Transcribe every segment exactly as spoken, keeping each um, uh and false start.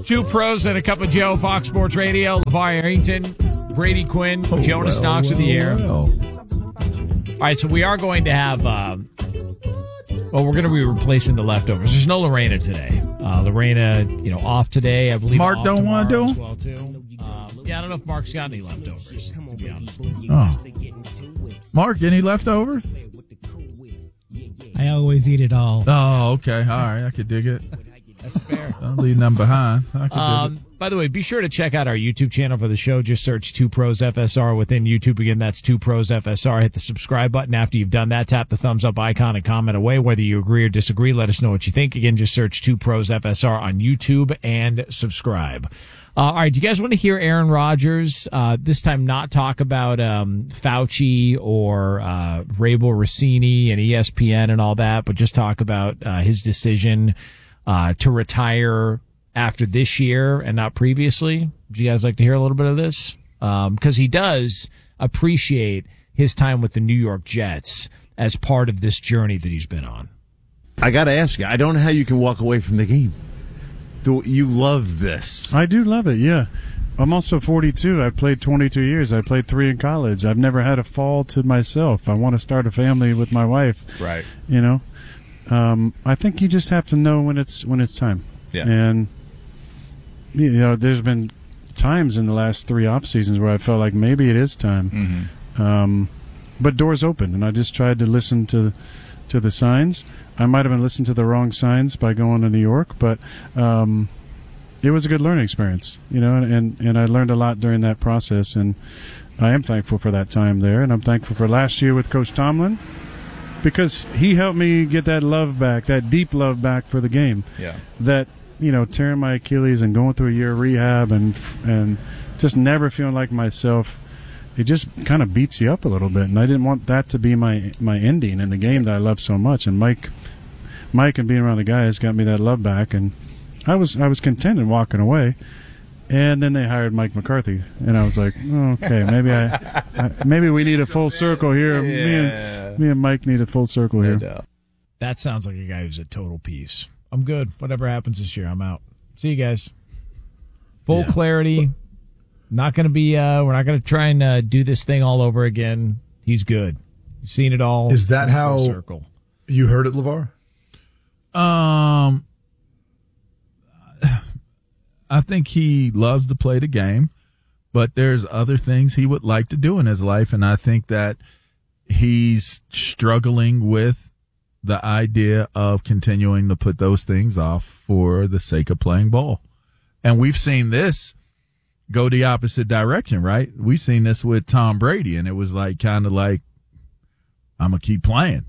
Two pros and a cup of Joe, Fox Sports Radio. LeVar Arrington, Brady Quinn, oh, Jonas well, Knox well, in the air. Well. All right, so we are going to have, um, well, we're going to be replacing the leftovers. There's no Lorena today. Uh, Lorena, you know, off today. I believe Mark off don't want to do as well, too. Um, yeah, I don't know if Mark's got any leftovers, to be honest. Oh. Mark, any leftovers? I always eat it all. Oh, okay. All right. I could dig it. That's fair. Don't leave them behind. I could um, dig it. By the way, be sure to check out our YouTube channel for the show. Just search Two Pros F S R within YouTube. Again, that's Two Pros F S R. Hit the subscribe button. After you've done that, tap the thumbs up icon and comment away. Whether you agree or disagree, let us know what you think. Again, just search Two Pros F S R on YouTube and subscribe. Uh, all right, do you guys want to hear Aaron Rodgers uh, this time not talk about um, Fauci or uh, Rabel Rossini and E S P N and all that, but just talk about uh, his decision uh, to retire after this year and not previously? Would you guys like to hear a little bit of this? Because um, he does appreciate his time with the New York Jets as part of this journey that he's been on. I got to ask you, I don't know how you can walk away from the game. Do you love this? I do love it, yeah. I'm also forty-two. I've played twenty-two years. I played three in college. I've never had a fall to myself. I want to start a family with my wife. Right. You know, um, I think you just have to know when it's when it's time. Yeah. And you know, there's been times in the last three off seasons where I felt like maybe it is time. Mm-hmm. Um, but doors opened, and I just tried to listen to to the signs. I might have been listening to the wrong signs by going to New York, but um, it was a good learning experience, you know, and, and I learned a lot during that process, and I am thankful for that time there, and I'm thankful for last year with Coach Tomlin because he helped me get that love back, that deep love back for the game. Yeah. That, you know, tearing my Achilles and going through a year of rehab and and just never feeling like myself, it just kind of beats you up a little bit, and I didn't want that to be my my ending in the game that I love so much. And Mike, Mike, and being around the guys got me that love back, and I was I was content in walking away. And then they hired Mike McCarthy, and I was like, oh, okay, maybe I, I maybe we need a full circle here. Yeah. Me and me and Mike need a full circle here. No. That sounds like a guy who's at total peace. I'm good. Whatever happens this year, I'm out. See you guys. Full yeah. clarity. Not going to be, uh, we're not going to try and uh, do this thing all over again. He's good. You've seen it all. Is that how circle. You heard it, LeVar? Um, I think he loves to play the game, but there's other things he would like to do in his life, and I think that he's struggling with the idea of continuing to put those things off for the sake of playing ball. And we've seen this go the opposite direction, right? We've seen this with Tom Brady, and it was like kind of like, I'm going to keep playing.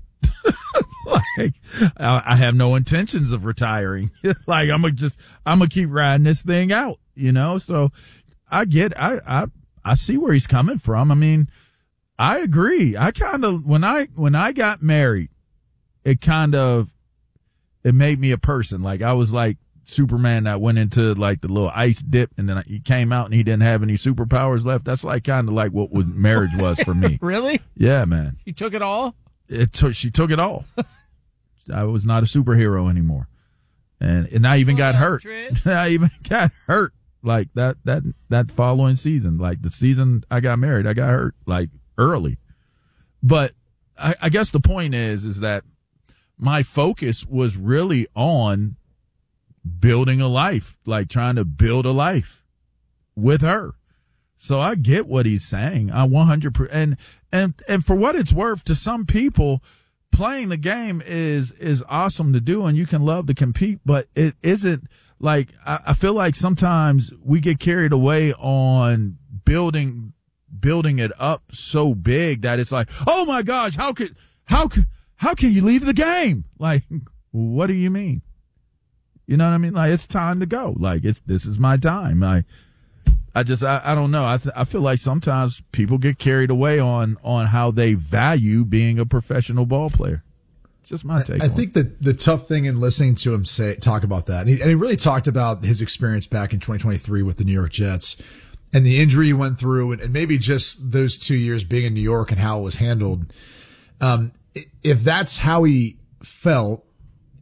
Like, I, I have no intentions of retiring. Like, I'm going to just, I'm going to keep riding this thing out, you know? So I get, I, I, I see where he's coming from. I mean, I agree. I kind of, when I, when I got married, it kind of, it made me a person. Like, I was like Superman that went into like the little ice dip, and then he came out and he didn't have any superpowers left. That's like kind of like what, what marriage was for me. Really? Yeah, man. You took it all? It took, she took it all. I was not a superhero anymore. And, and I even got hurt. I even got hurt like that, that, that following season. Like the season I got married, I got hurt like early. But I, I guess the point is, is that my focus was really on building a life, like trying to build a life with her. So I get what he's saying. I one hundred percent. And, and, and for what it's worth, to some people, playing the game is, is awesome to do, and you can love to compete, but it isn't like, I, I feel like sometimes we get carried away on building, building it up so big that it's like, oh my gosh, how could, how could, how can you leave the game? Like, what do you mean? You know what I mean? Like, it's time to go. Like, it's, this is my time. I, I just, I, I don't know. I, th- I feel like sometimes people get carried away on, on how they value being a professional ball player. It's just my take. I, I on think that the tough thing in listening to him say, talk about that, and he, and he really talked about his experience back in twenty twenty-three with the New York Jets and the injury he went through, and, and maybe just those two years being in New York and how it was handled. Um, if that's how he felt,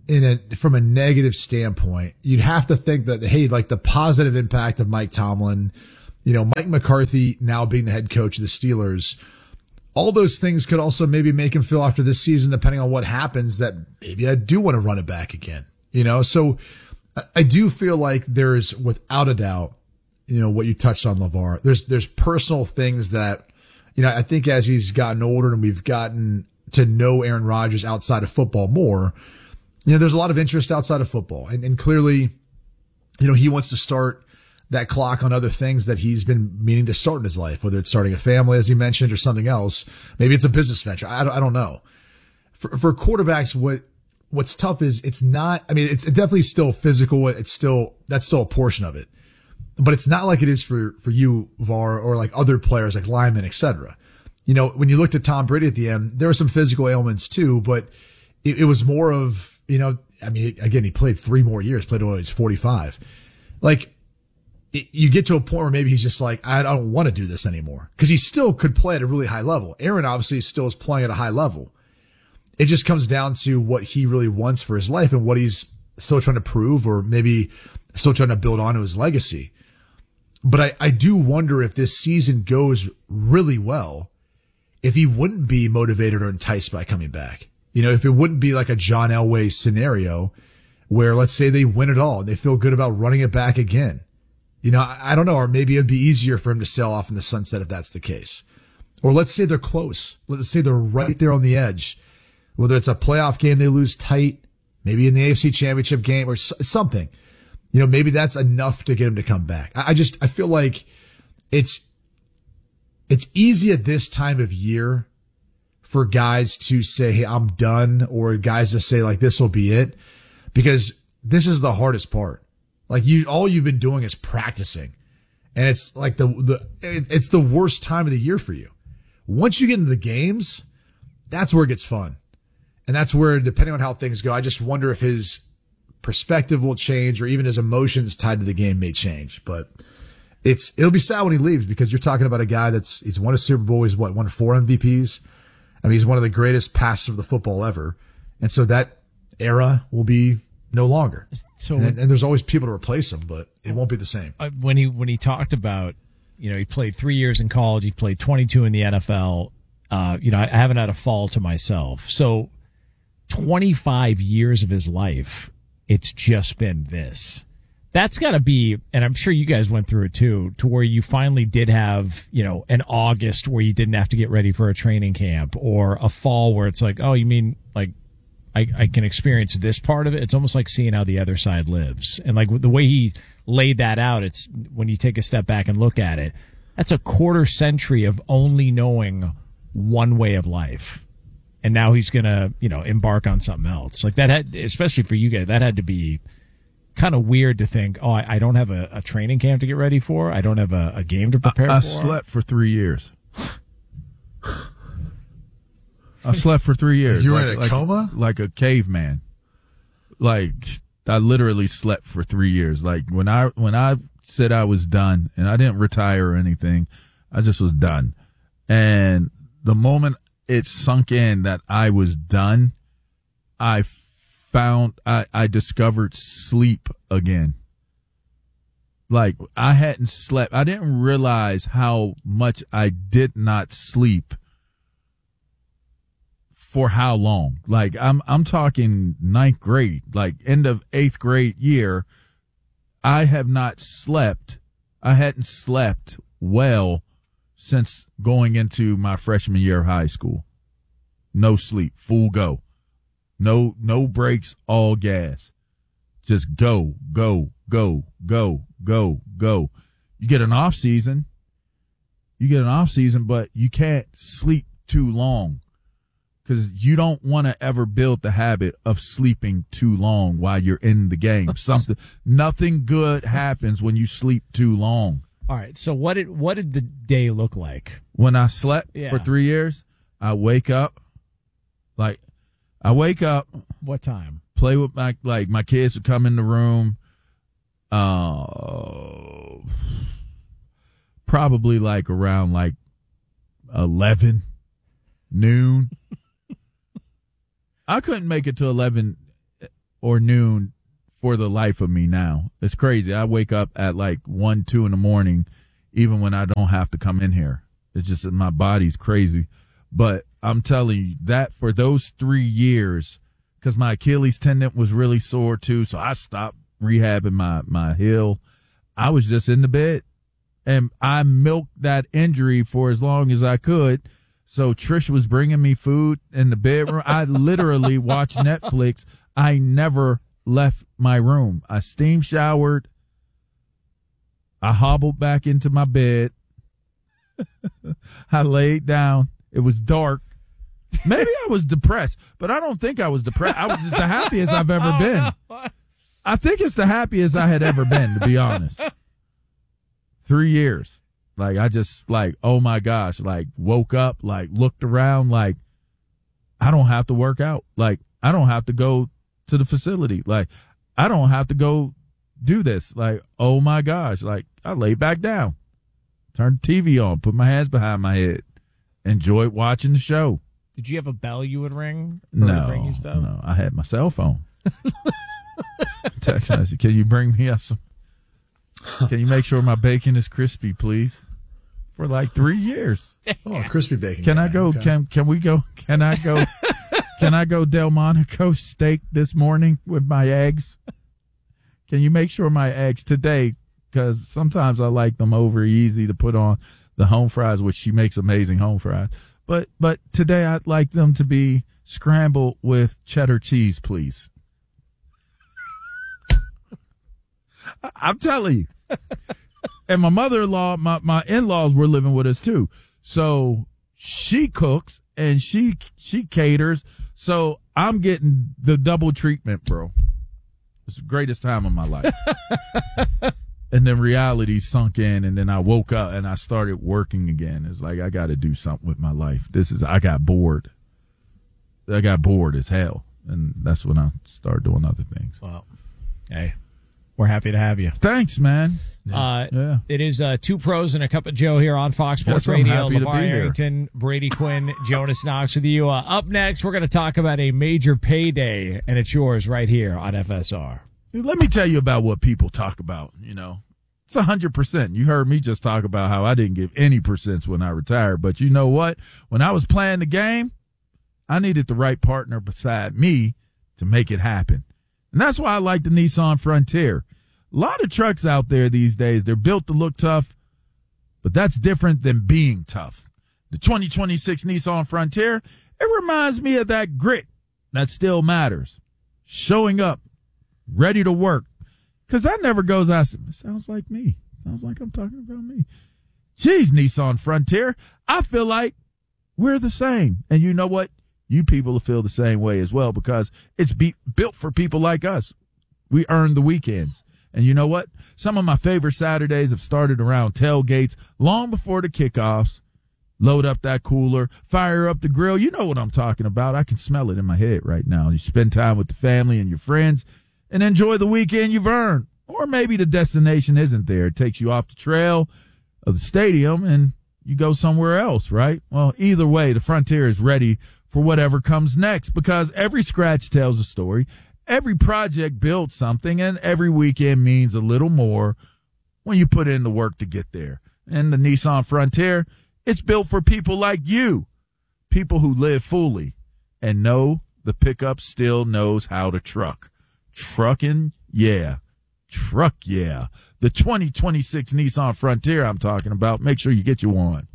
in a from a negative standpoint, you'd have to think that, hey, like the positive impact of Mike Tomlin, you know, Mike McCarthy now being the head coach of the Steelers, all those things could also maybe make him feel after this season, depending on what happens, that maybe I do want to run it back again. You know, so I do feel like there's, without a doubt, you know, what you touched on, LeVar, there's there's personal things that, you know, I think as he's gotten older and we've gotten to know Aaron Rodgers outside of football more, you know, there's a lot of interest outside of football. And, and clearly, you know, he wants to start that clock on other things that he's been meaning to start in his life, whether it's starting a family, as he mentioned, or something else. Maybe it's a business venture. I don't, I don't know. For, for quarterbacks, what, what's tough is it's not, I mean, it's definitely still physical. It's still, that's still a portion of it, but it's not like it is for, for you, Var, or like other players like linemen, et cetera. You know, when you looked at Tom Brady at the end, there were some physical ailments too, but it, it was more of, you know, I mean, again, he played three more years, played until he was forty-five. Like, it, you get to a point where maybe he's just like, I don't want to do this anymore. Because he still could play at a really high level. Aaron obviously still is playing at a high level. It just comes down to what he really wants for his life and what he's still trying to prove, or maybe still trying to build onto his legacy. But I, I do wonder if this season goes really well, if he wouldn't be motivated or enticed by coming back. You know, if it wouldn't be like a John Elway scenario where, let's say, they win it all and they feel good about running it back again. You know, I, I don't know, or maybe it'd be easier for him to sail off in the sunset if that's the case. Or let's say they're close. Let's say they're right there on the edge. Whether it's a playoff game they lose tight, maybe in the A F C Championship game or something. You know, maybe that's enough to get him to come back. I, I just, I feel like it's, it's easy at this time of year for guys to say, hey, I'm done, or guys to say, like, this will be it, because this is the hardest part. Like, you, all you've been doing is practicing, and it's like the, the, it's the worst time of the year for you. Once you get into the games, that's where it gets fun. And that's where, depending on how things go, I just wonder if his perspective will change, or even his emotions tied to the game may change. But it's, it'll be sad when he leaves, because you're talking about a guy that's, he's won a Super Bowl, he's what, won four M V Ps. I mean, he's one of the greatest passers of the football ever. And so that era will be no longer. So, and, and there's always people to replace him, but it won't be the same. When he, when he talked about, you know, he played three years in college, he played twenty-two in the N F L. Uh, you know, I haven't had a fall to myself. So twenty-five years of his life, it's just been this. That's got to be, and I'm sure you guys went through it too, to where you finally did have, you know, an August where you didn't have to get ready for a training camp, or a fall where it's like, oh, you mean like I, I can experience this part of it? It's almost like seeing how the other side lives. And like the way he laid that out, it's when you take a step back and look at it, that's a quarter century of only knowing one way of life. And now he's going to, you know, embark on something else. Like that had, especially for you guys, that had to be kind of weird to think, oh, I, I don't have a, a training camp to get ready for. I don't have a, a game to prepare I, I for. I slept for three years. I slept for three years. You were like, in a like, coma? Like a caveman. Like, I literally slept for three years. Like, when I when I said I was done, and I didn't retire or anything, I just was done. And the moment it sunk in that I was done, I found, I, I discovered sleep again. Like, I hadn't slept. I didn't realize how much I did not sleep for how long. Like, I'm, I'm talking ninth grade, like end of eighth grade year. I have not slept. I hadn't slept well since going into my freshman year of high school. No sleep, full go. No, no breaks, all gas. Just go, go, go, go, go, go. You get an off season. You get an off season, but you can't sleep too long, because you don't want to ever build the habit of sleeping too long while you're in the game. Something, nothing good happens when you sleep too long. All right. So what did what did the day look like when I slept yeah. for three years? I wake up, like I wake up. What time? Play with my like my kids would come in the room. Uh, probably like around like eleven, noon. I couldn't make it to eleven. or noon for the life of me now. It's crazy. I wake up at like one, two in the morning, even when I don't have to come in here. It's just that my body's crazy. But I'm telling you that for those three years, because my Achilles tendon was really sore too, so I stopped rehabbing my, my heel. I was just in the bed, and I milked that injury for as long as I could. So Trish was bringing me food in the bedroom. I literally watched Netflix. I never left my room. I steam showered. I hobbled back into my bed. I laid down. It was dark. Maybe I was depressed, but I don't think I was depressed. I was just the happiest I've ever been. I think it's the happiest I had ever been, to be honest. Three years. Like, I just, like, oh, my gosh, like, woke up, like, looked around, like, I don't have to work out. Like, I don't have to go to the facility. Like, I don't have to go do this. Like, oh, my gosh. Like, I laid back down, turned the T V on, put my hands behind my head, enjoyed watching the show. Did you have a bell you would ring? Or No, ring you stuff? no, I had my cell phone. Text message, can you bring me up some, can you make sure my bacon is crispy, please? For like three years. Oh, crispy bacon. Can guy. I go, Okay. can can we go, can I go, can I go Delmonico steak this morning with my eggs? Can you make sure my eggs today, because sometimes I like them over easy to put on the home fries, which she makes amazing home fries. But but today I'd like them to be scrambled with cheddar cheese, please. I'm telling you. And my mother-in-law, my, my in-laws were living with us too. So she cooks and she she caters. So I'm getting the double treatment, bro. It's the greatest time of my life. And then reality sunk in, and then I woke up and I started working again. It's like, I got to do something with my life. This is, I got bored. I got bored as hell. And that's when I started doing other things. Well, hey, we're happy to have you. Thanks, man. Uh, Yeah. It is uh, Two Pros and a Cup of Joe here on Fox Sports Yes, I'm Radio. happy to LeVar be here. Arrington, Brady Quinn, Jonas Knox with you. Uh, up next, we're going to talk about a major payday, and it's yours right here on F S R. Let me tell you about what people talk about, you know. It's one hundred percent. You heard me just talk about how I didn't give any percents when I retired. But you know what? When I was playing the game, I needed the right partner beside me to make it happen. And that's why I like the Nissan Frontier. A lot of trucks out there these days, they're built to look tough, but that's different than being tough. The twenty twenty-six Nissan Frontier, it reminds me of that grit that still matters. Showing up, ready to work. Because that never goes out. It sounds like me. Sounds like I'm talking about me. Geez, Nissan Frontier, I feel like we're the same. And you know what? You people feel the same way as well, because it's be- built for people like us. We earn the weekends. And you know what? Some of my favorite Saturdays have started around tailgates long before the kickoffs. Load up that cooler, fire up the grill. You know what I'm talking about. I can smell it in my head right now. You spend time with the family and your friends and enjoy the weekend you've earned. Or maybe the destination isn't there. It takes you off the trail of the stadium and you go somewhere else, right? Well, either way, the Frontier is ready for whatever comes next, because every scratch tells a story. Every project builds something, and every weekend means a little more when you put in the work to get there. And the Nissan Frontier, it's built for people like you, people who live fully and know the pickup still knows how to truck. Trucking, yeah. Truck, yeah. The twenty twenty-six Nissan Frontier I'm talking about. Make sure you get you one.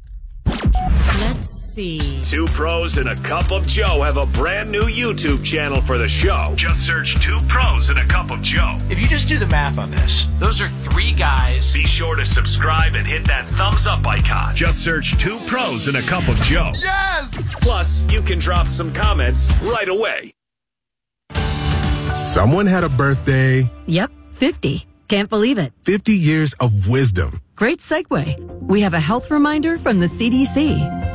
Let's see. Two Pros and a Cup of Joe have a brand new YouTube channel for the show. Just search Two Pros and a Cup of Joe. If you just do the math on this, those are three guys. Be sure to subscribe and hit that thumbs up icon. Just search Two Pros and a Cup of Joe. Yes! Plus, you can drop some comments right away. Someone had a birthday. Yep, fifty. Can't believe it. fifty years of wisdom. Great segue. We have a health reminder from the C D C.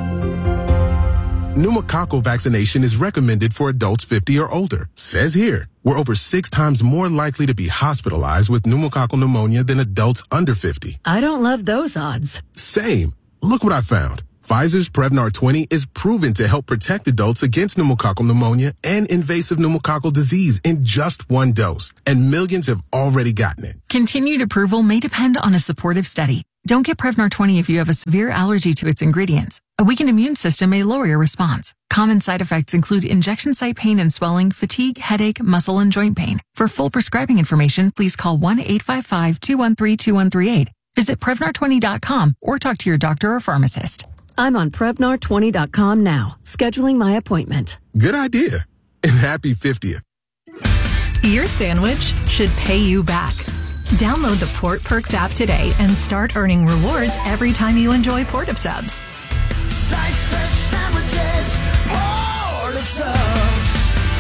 Pneumococcal vaccination is recommended for adults fifty or older. Says here, we're over six times more likely to be hospitalized with pneumococcal pneumonia than adults under fifty. I don't love those odds. Same. Look what I found. Pfizer's Prevnar twenty is proven to help protect adults against pneumococcal pneumonia and invasive pneumococcal disease in just one dose, and millions have already gotten it. Continued approval may depend on a supportive study. Don't get Prevnar twenty if you have a severe allergy to its ingredients. A weakened immune system may lower your response. Common side effects include injection site pain and swelling, fatigue, headache, muscle, and joint pain. For full prescribing information, please call one eight five five, two one three, two one three eight. Visit Prevnar twenty dot com or talk to your doctor or pharmacist. I'm on Prevnar twenty dot com now, scheduling my appointment. Good idea. And happy fiftieth. Your sandwich should pay you back. Download the Port Perks app today and start earning rewards every time you enjoy Port of Subs. Slice fresh sandwiches, Port of Subs.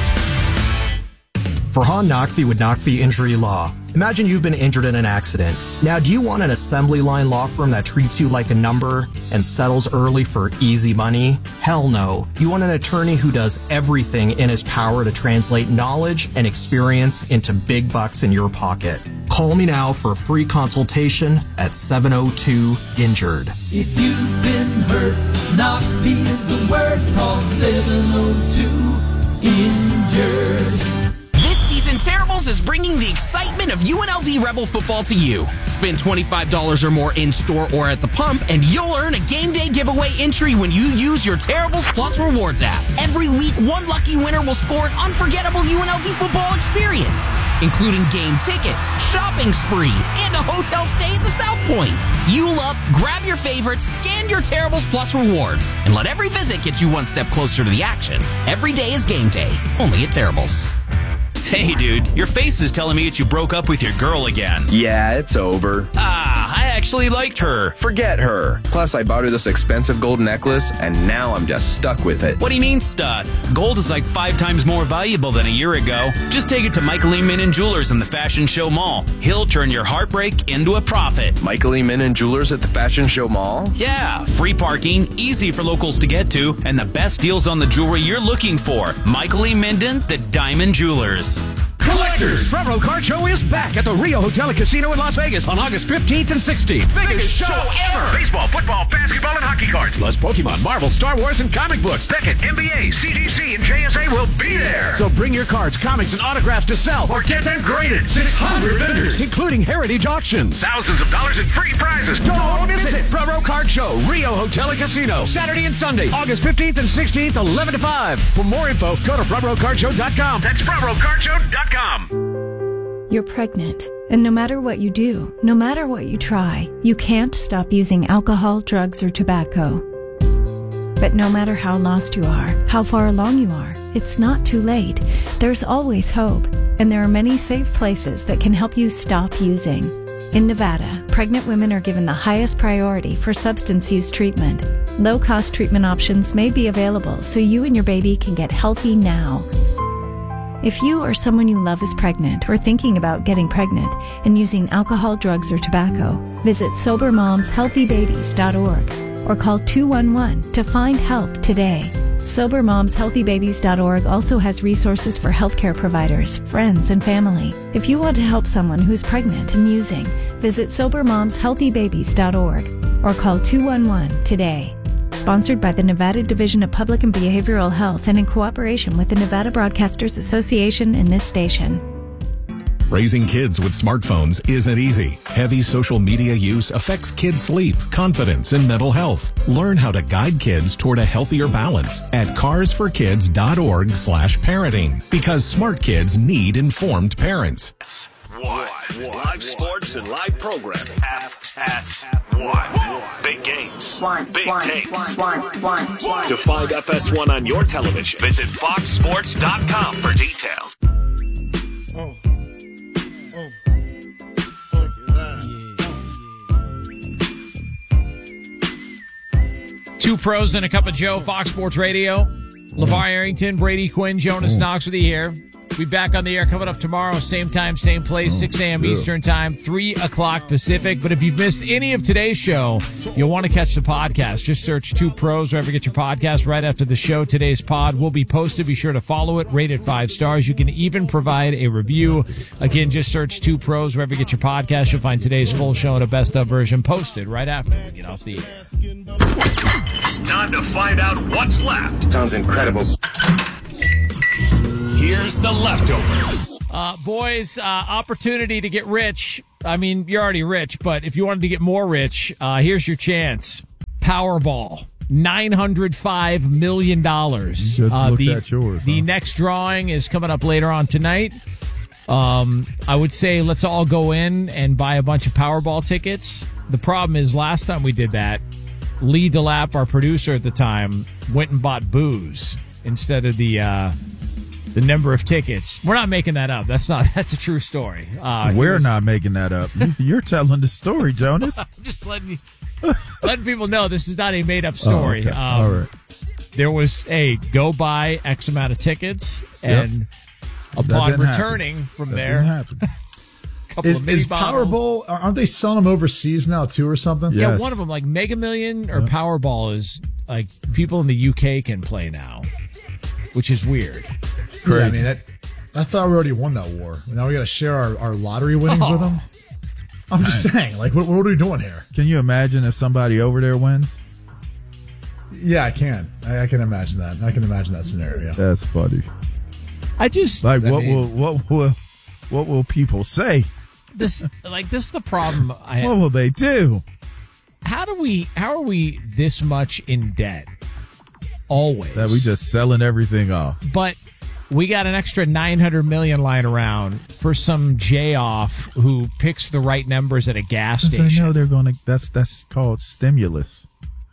Farhan Naqvi with Naqvi Injury Law. Imagine you've been injured in an accident. Now, do you want an assembly line law firm that treats you like a number and settles early for easy money? Hell no. You want an attorney who does everything in his power to translate knowledge and experience into big bucks in your pocket. Call me now for a free consultation at seven oh two injured. If you've been hurt, Naqvi is the word. Call seven oh two injured. This season, Terribles is bringing the excitement of U N L V Rebel football to you. Spend twenty-five dollars or more in-store or at the pump, and you'll earn a game day giveaway entry when you use your Terribles Plus Rewards app. Every week, one lucky winner will score an unforgettable U N L V football experience, including game tickets, shopping spree, and a hotel stay at the South Point. Fuel up, grab your favorites, scan your Terribles Plus Rewards, and let every visit get you one step closer to the action. Every day is game day, only at Terribles. Hey, dude, your face is telling me that you broke up with your girl again. Yeah, it's over. Ah, I actually liked her. Forget her. Plus, I bought her this expensive gold necklace, and now I'm just stuck with it. What do you mean stuck? Gold is like five times more valuable than a year ago. Just take it to Michael E. Minnan Jewelers in the Fashion Show Mall. He'll turn your heartbreak into a profit. Michael E. Minnan Jewelers at the Fashion Show Mall? Yeah, free parking, easy for locals to get to, and the best deals on the jewelry you're looking for. Michael E. Minnan, the Diamond Jewelers. Collectors, Front Row Card Show is back at the Rio Hotel and Casino in Las Vegas on August fifteenth and sixteenth. Biggest show ever! Baseball, football, basketball, and hockey cards. Plus Pokemon, Marvel, Star Wars, and comic books. Beckett, N B A, C G C, and J S A will be there. So bring your cards, comics, and autographs to sell. Or get them graded. six hundred vendors. Including Heritage Auctions. Thousands of dollars in free prizes. Don't miss it. Front Row Card Show, Rio Hotel and Casino. Saturday and Sunday, August fifteenth and sixteenth, eleven to five. For more info, go to front row card show dot com. That's front row card show dot com. You're pregnant, and no matter what you do, no matter what you try, you can't stop using alcohol, drugs, or tobacco. But no matter how lost you are, how far along you are, it's not too late. There's always hope, and there are many safe places that can help you stop using. In Nevada, pregnant women are given the highest priority for substance use treatment. Low-cost treatment options may be available so you and your baby can get healthy now. If you or someone you love is pregnant or thinking about getting pregnant and using alcohol, drugs, or tobacco, visit sober moms healthy babies dot org or call two one one to find help today. sober moms healthy babies dot org also has resources for healthcare providers, friends, and family. If you want to help someone who's pregnant and using, visit sober moms healthy babies dot org or call two one one today. Sponsored by the Nevada Division of Public and Behavioral Health and in cooperation with the Nevada Broadcasters Association and this station. Raising kids with smartphones isn't easy. Heavy social media use affects kids' sleep, confidence, and mental health. Learn how to guide kids toward a healthier balance at cars for kids dot org slash parenting, because smart kids need informed parents. One. Live sports and live programming. F S one. Big games. One. Big One. takes. One. One. One. To find F S one on your television, visit fox sports dot com for details. Oh. Oh. Two pros and a cup of Joe, Fox Sports Radio. LeVar Arrington, Brady Quinn, Jonas Knox with you here. We'll be back on the air coming up tomorrow. Same time, same place, six a.m. yeah. Eastern time, three o'clock Pacific. But if you've missed any of today's show, you'll want to catch the podcast. Just search Two Pros wherever you get your podcast right after the show. Today's pod will be posted. Be sure to follow it. Rate it five stars. You can even provide a review. Again, just search Two Pros wherever you get your podcast. You'll find today's full show and a best of version posted right after we get off the air. Time to find out what's left. Sounds incredible. Here's the leftovers. Uh, boys, uh, opportunity to get rich. I mean, you're already rich, but if you wanted to get more rich, uh, here's your chance. Powerball. nine hundred five million dollars. Just uh, looked the, at yours, the huh? next drawing is coming up later on tonight. Um, I would say let's all go in and buy a bunch of Powerball tickets. The problem is last time we did that, Lee DeLapp, our producer at the time, went and bought booze instead of the uh, the number of tickets. We're not making that up. That's not. That's a true story. Uh, We're was, not making that up. You're telling the story, Jonas. I'm just letting you, letting people know this is not a made up story. Oh, okay. um, All right. There was a go buy X amount of tickets, and Yep. upon That didn't returning happen. from That there, didn't happen. couple Is, of mini is bottles. Powerball, aren't they selling them overseas now too or something? Yeah, Yes. one of them, like Mega Million or Powerball, is like people in the U K can play now, which is weird. Yeah, I mean, that, I thought we already won that war. Now we got to share our, our lottery winnings Oh. with them. I'm just saying, like, what, what are we doing here? Can you imagine if somebody over there wins? Yeah, I can. I, I can imagine that. I can imagine that scenario. That's funny. I just Like, I what mean- will what will what will people say? this like this is the problem. I What will they do? how do we how are we this much in debt? Always That we just selling everything off. but we got an extra nine hundred million lying around for some J off who picks the right numbers at a gas 'Cause they station. know they're going to. That's that's called stimulus.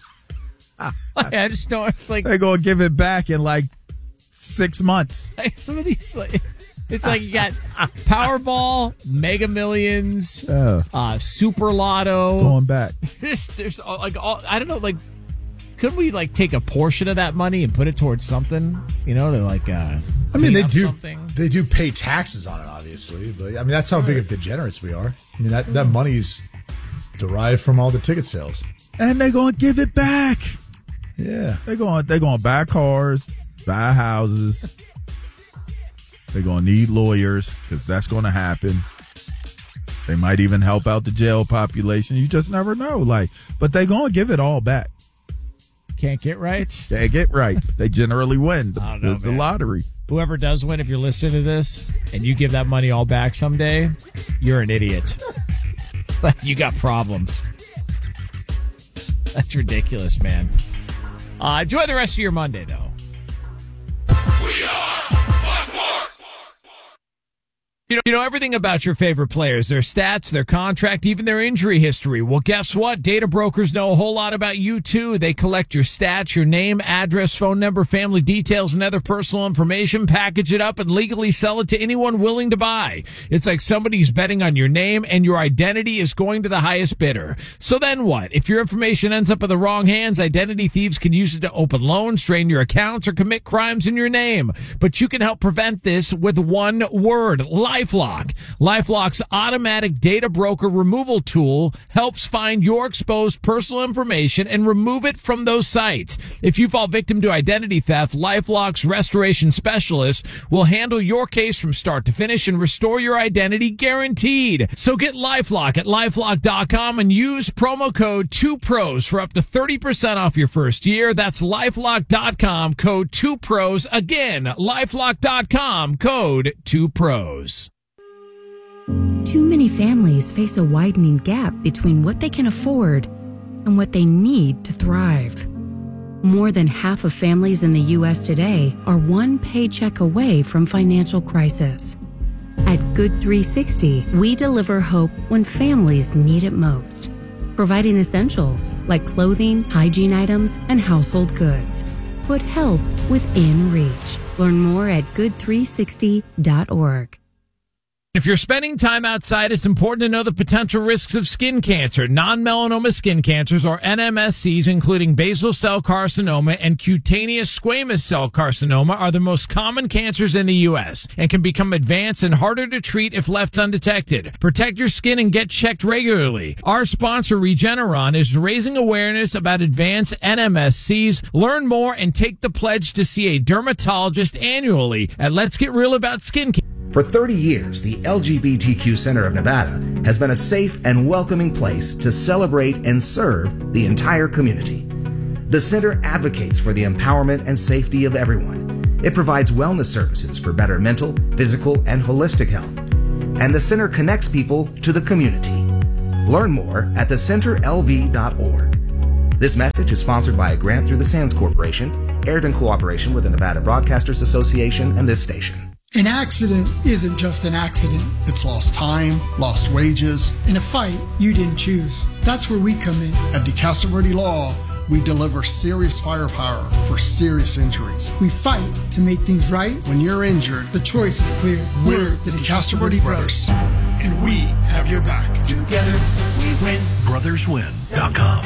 I just don't like They're going to give it back in like six months. like, some of these. Like, it's like you got Powerball, Mega Millions, Oh, uh, Super Lotto. going back. There's, there's all, like all, I don't know, like couldn't we like take a portion of that money and put it towards something, you know, to like uh I mean, clean they up do. something? They do pay taxes on it, obviously, but I mean, that's how big of degenerates we are. I mean, that that money's derived from all the ticket sales. And they're going to give it back. Yeah, They're going. They're going to buy cars, buy houses. They're going to need lawyers because that's going to happen. They might even help out the jail population. You just never know. Like, but they're going to give it all back. Can't get right. They get right. They generally win the, I don't know, the, the man. lottery. Whoever does win, if you're listening to this and you give that money all back someday, you're an idiot. Like you got problems. That's ridiculous, man. Uh, enjoy the rest of your Monday, though. You know, you know everything about your favorite players, their stats, their contract, even their injury history. Well, guess what? Data brokers know a whole lot about you, too. They collect your stats, your name, address, phone number, family details, and other personal information, package it up, and legally sell it to anyone willing to buy. It's like somebody's betting on your name, and your identity is going to the highest bidder. So then what? If your information ends up in the wrong hands, identity thieves can use it to open loans, drain your accounts, or commit crimes in your name. But you can help prevent this with one word: LifeLock. LifeLock's automatic data broker removal tool helps find your exposed personal information and remove it from those sites. If you fall victim to identity theft, LifeLock's restoration specialist will handle your case from start to finish and restore your identity guaranteed. So get LifeLock at LifeLock dot com and use promo code two pros for up to thirty percent off your first year. That's LifeLock dot com, code two pros. Again, LifeLock dot com, code two pros. Too many families face a widening gap between what they can afford and what they need to thrive. More than half of families in the U S today are one paycheck away from financial crisis. At Good three sixty, we deliver hope when families need it most, providing essentials like clothing, hygiene items, and household goods. Put help within reach. Learn more at good three sixty dot org. If you're spending time outside, it's important to know the potential risks of skin cancer. Non-melanoma skin cancers, or N M S Cs, including basal cell carcinoma and cutaneous squamous cell carcinoma, are the most common cancers in the U S and can become advanced and harder to treat if left undetected. Protect your skin and get checked regularly. Our sponsor, Regeneron, is raising awareness about advanced N M S Cs. Learn more and take the pledge to see a dermatologist annually at Let's Get Real About Skin Cancer. For thirty years, the L G B T Q Center of Nevada has been a safe and welcoming place to celebrate and serve the entire community. The center advocates for the empowerment and safety of everyone. It provides wellness services for better mental, physical, and holistic health. And the center connects people to the community. Learn more at the center L V dot org. This message is sponsored by a grant through the Sands Corporation, aired in cooperation with the Nevada Broadcasters Association and this station. An accident isn't just an accident. It's lost time, lost wages, and a fight you didn't choose. That's where we come in. At DeCastro Verde Law, we deliver serious firepower for serious injuries. We fight to make things right. When you're injured, the choice is clear. We're the DeCastro Verde Brothers, and we have your back. Together, we win. brothers win dot com.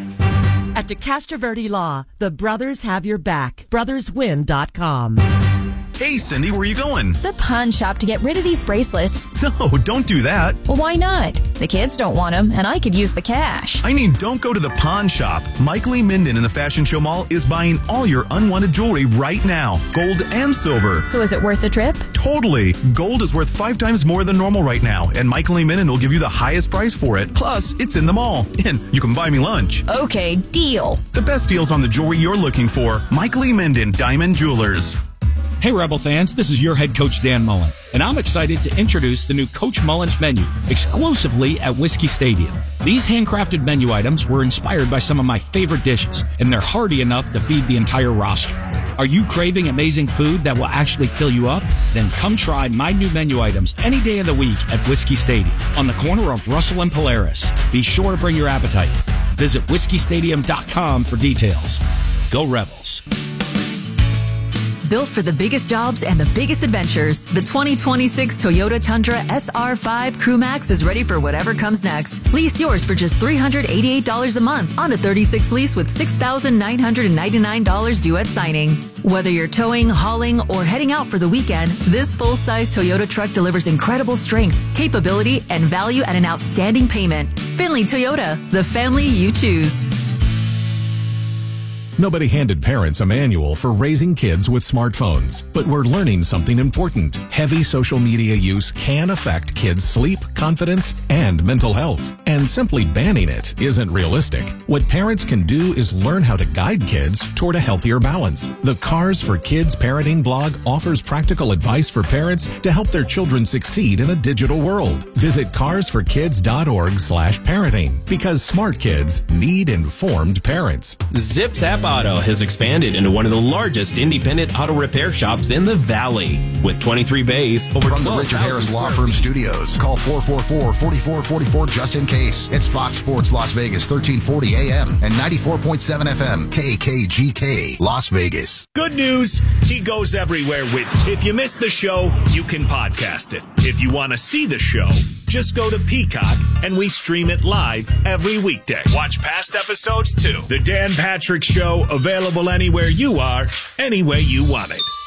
At DeCastro Verde Law, the brothers have your back. brothers win dot com. Hey, Cindy, where are you going? The pawn shop to get rid of these bracelets. No, don't do that. Well, why not? The kids don't want them, and I could use the cash. I mean, don't go to the pawn shop. Mike Lee Minden in the Fashion Show Mall is buying all your unwanted jewelry right now, gold and silver. So is it worth the trip? Totally. Gold is worth five times more than normal right now, and Mike Lee Minden will give you the highest price for it. Plus, it's in the mall, and you can buy me lunch. Okay, deal. The best deals on the jewelry you're looking for. Mike Lee Minden, Diamond Jewelers. Hey, Rebel fans, this is your head coach, Dan Mullen, and I'm excited to introduce the new Coach Mullen's menu exclusively at Whiskey Stadium. These handcrafted menu items were inspired by some of my favorite dishes, and they're hearty enough to feed the entire roster. Are you craving amazing food that will actually fill you up? Then come try my new menu items any day of the week at Whiskey Stadium on the corner of Russell and Polaris. Be sure to bring your appetite. Visit whiskey stadium dot com for details. Go Rebels. Built for the biggest jobs and the biggest adventures, the twenty twenty-six Toyota Tundra S R five Crewmax is ready for whatever comes next. Lease yours for just three hundred eighty-eight dollars a month on a thirty-six lease with six thousand nine hundred ninety-nine dollars due at signing. Whether you're towing, hauling, or heading out for the weekend, this full-size Toyota truck delivers incredible strength, capability, and value at an outstanding payment. Finley Toyota, the family you choose. Nobody handed parents a manual for raising kids with smartphones, but we're learning something important. Heavy social media use can affect kids' sleep, confidence, and mental health. And simply banning it isn't realistic. What parents can do is learn how to guide kids toward a healthier balance. The Cars for Kids parenting blog offers practical advice for parents to help their children succeed in a digital world. Visit cars for kids dot org slash parenting, because smart kids need informed parents. Zip Zap Auto has expanded into one of the largest independent auto repair shops in the Valley. With twenty-three bays, over From the Richard Harris Law Firm Studios, call four four four, four four four four just in case. It's Fox Sports Las Vegas, thirteen forty A M and ninety-four point seven F M, K K G K, Las Vegas. Good news, he goes everywhere with you. If you missed the show, you can podcast it. If you want to see the show, just go to Peacock and we stream it live every weekday. Watch past episodes too. The Dan Patrick Show, available anywhere you are, any way you want it.